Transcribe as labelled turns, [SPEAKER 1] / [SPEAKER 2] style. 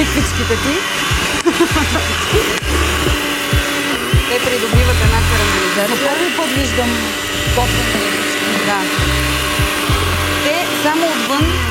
[SPEAKER 1] тиквичките ти. Те придобиват една карамелизация.
[SPEAKER 2] За първи път виждам готвени.
[SPEAKER 1] Да.